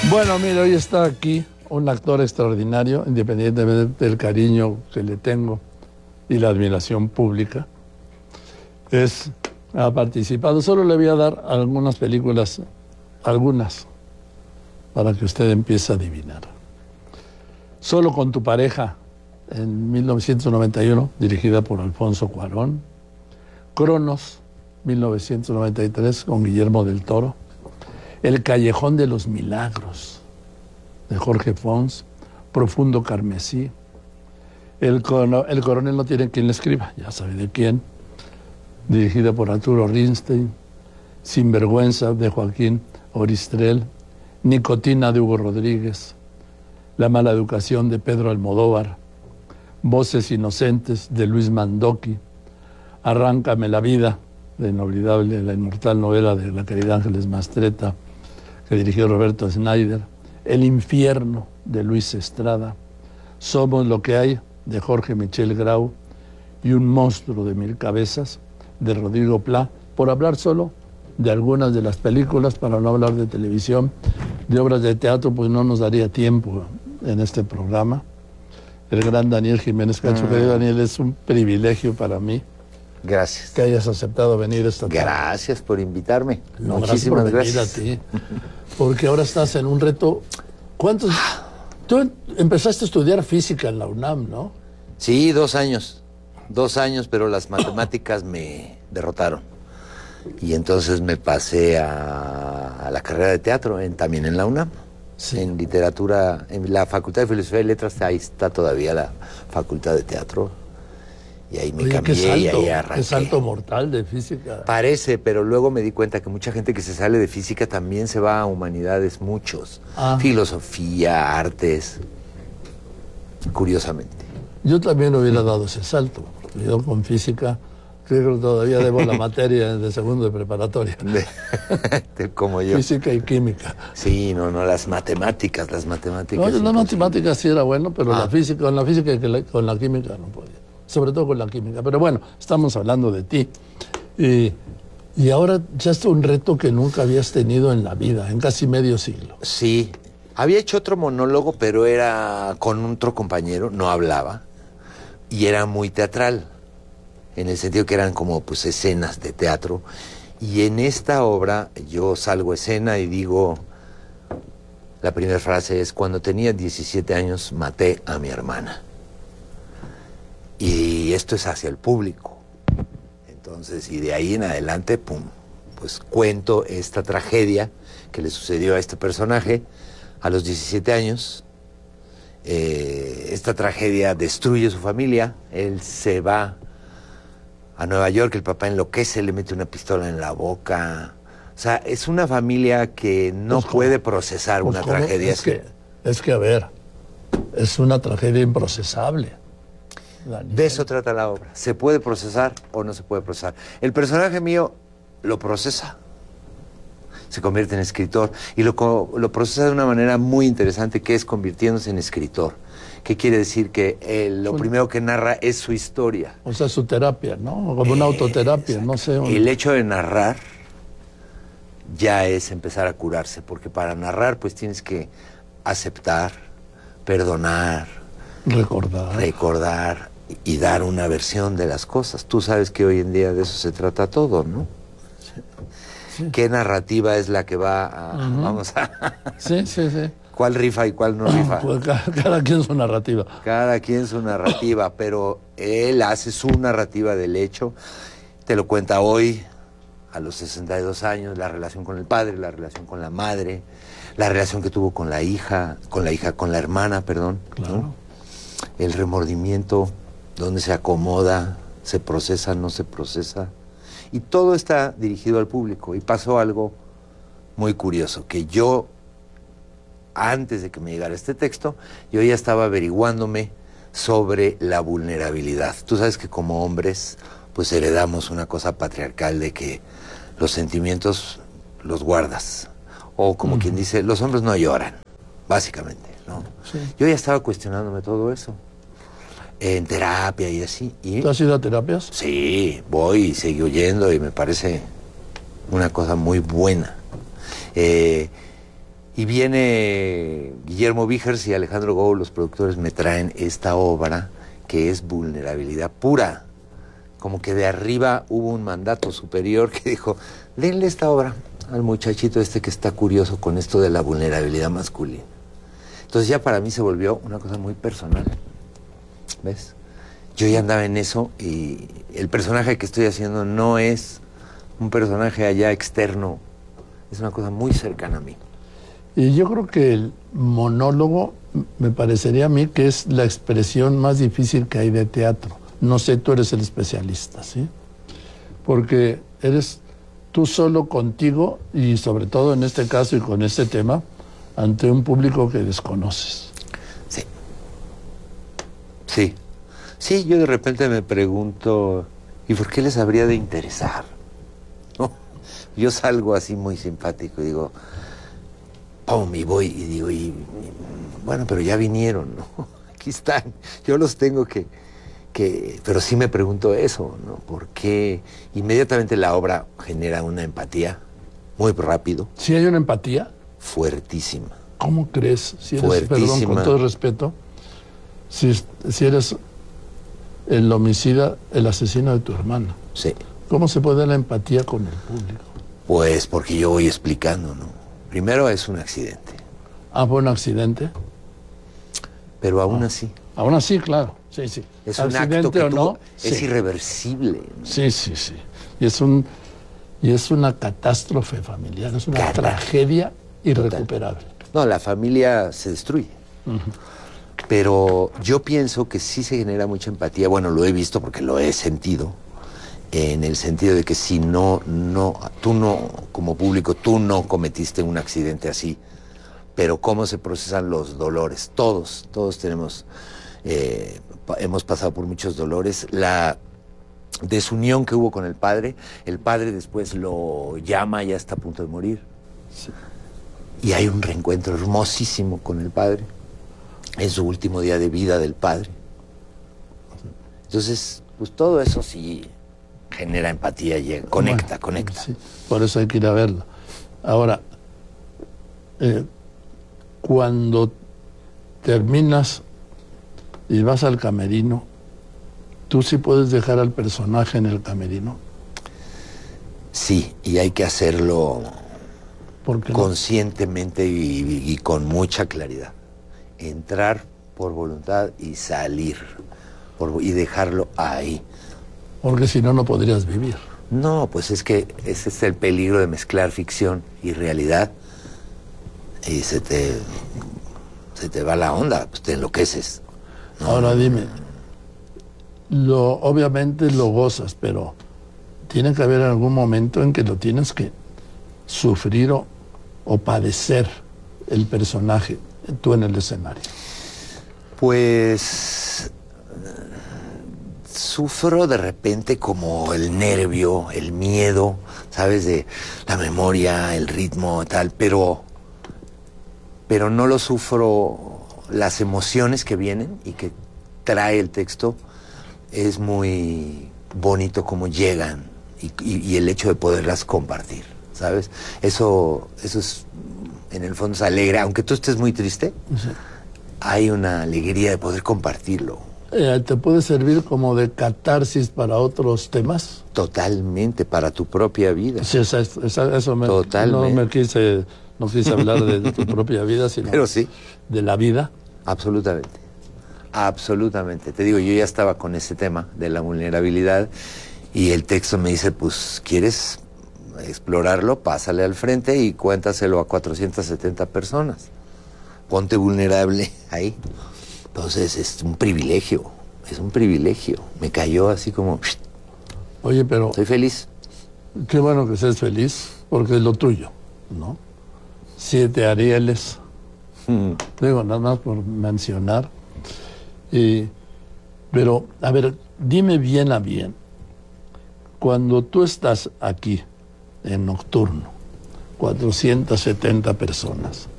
Bueno, mira, hoy está aquí un actor extraordinario, independientemente del cariño que le tengo y la admiración pública. Ha participado, solo le voy a dar algunas películas, para que usted empiece a adivinar. Solo con tu pareja, en 1991, dirigida por Alfonso Cuarón. Cronos, 1993, con Guillermo del Toro. El Callejón de los Milagros, de Jorge Fons. Profundo Carmesí. El coronel no tiene quien le escriba, ya sabe de quién. Dirigida por Arturo Rinstein. Sinvergüenza, de Joaquín Oristrel. Nicotina, de Hugo Rodríguez. La mala educación, de Pedro Almodóvar. Voces inocentes, de Luis Mandoki. Arráncame la vida, la inolvidable, la inmortal novela de la querida Ángeles Mastretta, que dirigió Roberto Schneider. El infierno, de Luis Estrada. Somos lo que hay, de Jorge Michel Grau. Y Un monstruo de mil cabezas, de Rodrigo Pla, por hablar solo de algunas de las películas, para no hablar de televisión. De obras de teatro, pues no nos daría tiempo en este programa. El gran Daniel Jiménez Cacho. Querido Daniel, es un privilegio para mí. Gracias. Que hayas aceptado venir esta tarde. Gracias por invitarme. No, muchísimas gracias. A ti, porque ahora estás en un reto. Tú empezaste a estudiar física en la UNAM, ¿no? Sí, 2 años. 2 años, pero las matemáticas me derrotaron. Y entonces me pasé a la carrera de teatro, también en la UNAM. Sí. En literatura, en la Facultad de Filosofía y Letras, ahí está todavía la Facultad de Teatro. Y ahí me cambié y ahí arranqué. Qué salto mortal de física. Parece, pero luego me di cuenta que mucha gente que se sale de física también se va a humanidades, muchos. Filosofía, artes, curiosamente. Yo también hubiera dado ese salto. Yo con física creo que todavía debo la materia de segundo de preparatoria. Como yo. Física y química. Sí, no, las matemáticas. No, las matemáticas sí era bueno, pero con la física y con la química no podía. Sobre todo con la química. Pero bueno, estamos hablando de ti. Y ahora ya es un reto que nunca habías tenido en la vida, en casi medio siglo. Sí. Había hecho otro monólogo, pero era con otro compañero, no hablaba. Y era muy teatral, en el sentido que eran como pues escenas de teatro. Y en esta obra yo salgo a escena y digo, la primera frase es: cuando tenía 17 años maté a mi hermana. Y esto es hacia el público. Entonces, y de ahí en adelante, pues cuento esta tragedia que le sucedió a este personaje a los 17 años. Esta tragedia destruye su familia. Él se va a Nueva York, el papá enloquece, le mete una pistola en la boca. O sea, es una familia que no puede procesar una tragedia así. Es que, a ver, es una tragedia improcesable. Daniel. De eso trata la obra. ¿Se puede procesar o no se puede procesar? El personaje mío lo procesa. Se convierte en escritor y lo procesa de una manera muy interesante, que es convirtiéndose en escritor. ¿Qué quiere decir? Que lo primero que narra es su historia. O sea, su terapia, ¿no? Como una autoterapia, no sé. El hecho de narrar ya es empezar a curarse, porque para narrar pues tienes que aceptar, perdonar, recordar y dar una versión de las cosas. Tú sabes que hoy en día de eso se trata todo, ¿no? Sí. ¿Qué narrativa es la que va a... Vamos a... Sí. ¿Cuál rifa y cuál no rifa? Pues cada quien su narrativa. Cada quien su narrativa, pero él hace su narrativa del hecho. Te lo cuenta hoy, a los 62 años, la relación con el padre, la relación con la madre, la relación que tuvo con la hermana, perdón. Claro. ¿No? El remordimiento, dónde se acomoda, se procesa, no se procesa. Y todo está dirigido al público. Y pasó algo muy curioso, que yo, antes de que me llegara este texto, yo ya estaba averiguándome sobre la vulnerabilidad. Tú sabes que como hombres, pues heredamos una cosa patriarcal de que los sentimientos los guardas. O como quien dice, los hombres no lloran, básicamente, ¿no? Sí. Yo ya estaba cuestionándome todo eso. En terapia y así. ¿Tú has ido a terapias? Sí, voy y sigo yendo y me parece una cosa muy buena. Y viene Guillermo Vigers y Alejandro Gou, los productores, me traen esta obra que es vulnerabilidad pura. Como que de arriba hubo un mandato superior que dijo, denle esta obra al muchachito este que está curioso con esto de la vulnerabilidad masculina. Entonces ya para mí se volvió una cosa muy personal, ¿ves? Yo ya andaba en eso y el personaje que estoy haciendo no es un personaje allá externo, es una cosa muy cercana a mí. Y yo creo que el monólogo me parecería a mí que es la expresión más difícil que hay de teatro. No sé, tú eres el especialista, ¿sí? Porque eres tú solo contigo y sobre todo en este caso y con este tema ante un público que desconoces. Sí. Sí. Sí, yo de repente me pregunto, ¿y por qué les habría de interesar? ¿No? Yo salgo así muy simpático y digo, ¡pum! Y voy y digo, bueno, pero ya vinieron, ¿no? Aquí están, yo los tengo que... Pero sí me pregunto eso, ¿no? ¿Por qué inmediatamente la obra genera una empatía muy rápido? ¿Sí hay una empatía? Fuertísima. ¿Cómo crees? Si eres, Fuertísima. perdón, con todo respeto, si eres el homicida, el asesino de tu hermana. Sí. ¿Cómo se puede dar la empatía con el público? Pues porque yo voy explicando, ¿no? Primero es un accidente. Ah, ¿fue un accidente? Pero aún así. Aún así, claro. Sí, sí. Es un acto que o no, es sí. irreversible, ¿no? Sí, sí, sí. Y es una catástrofe familiar, es una tragedia irrecuperable. No, la familia se destruye. Pero yo pienso que sí se genera mucha empatía. Bueno, lo he visto porque lo he sentido. En el sentido de que si tú no, como público, tú no cometiste un accidente así. Pero cómo se procesan los dolores. Todos tenemos, hemos pasado por muchos dolores. La desunión que hubo con el padre después lo llama, ya está a punto de morir. Sí. Y hay un reencuentro hermosísimo con el padre. En su último día de vida del padre. Entonces, pues todo eso sí genera empatía, conecta. Sí, por eso hay que ir a verlo. Ahora, cuando terminas y vas al camerino, ¿tú sí puedes dejar al personaje en el camerino? Sí, y hay que hacerlo conscientemente no? y con mucha claridad. Entrar por voluntad y salir y dejarlo ahí. Porque si no, no podrías vivir. No, pues es que ese es el peligro de mezclar ficción y realidad y se te va la onda, pues te enloqueces. No. Ahora dime, obviamente lo gozas, pero tiene que haber algún momento en que lo tienes que sufrir o padecer el personaje, tú en el escenario. Pues sufro de repente como el nervio, el miedo, ¿sabes? De la memoria, el ritmo, tal, pero no lo sufro. Las emociones que vienen y que trae el texto es muy bonito como llegan y el hecho de poderlas compartir, ¿sabes? Eso es, en el fondo, es alegre, aunque tú estés muy triste. Sí. Hay una alegría de poder compartirlo. ¿Te puede servir como de catarsis para otros temas? Totalmente, para tu propia vida. Sí, eso me... Totalmente. No quise hablar de tu propia vida, sino pero sí, de la vida. Absolutamente. Absolutamente. Te digo, yo ya estaba con ese tema de la vulnerabilidad y el texto me dice, pues, ¿quieres explorarlo? Pásale al frente y cuéntaselo a 470 personas. Ponte vulnerable ahí. Entonces es un privilegio. Me cayó así como... Oye, pero... Estoy feliz. Qué bueno que seas feliz, porque es lo tuyo, ¿no? 7 Arieles. Digo, nada más por mencionar. Pero, a ver, dime bien a bien. Cuando tú estás aquí, en Nocturno, 470 personas,